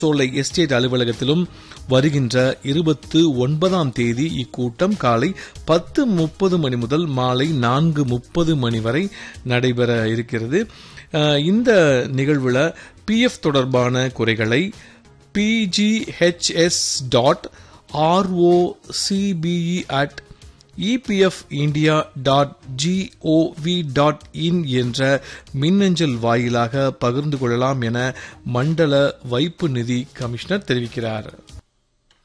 சோலை எஸ்டேட் அலுவலகத்திலும் வருகின்ற 29ஆம் தேதி இக்கூட்டம் காலை 10:30 மணி முதல் மாலை 4:30 மணி வரை நடைபெற இருக்கிறது. இந்த நிகழ்வுல PF தொடர்பான குறைகளை pghsrocbe@epfindia.gov.in என்ற மின்னஞ்சல் வாயிலாக பகிர்ந்து கொள்ளலாம் என மண்டல வைப்பு நிதி கமிஷனர் தெரிவிக்கிறார்.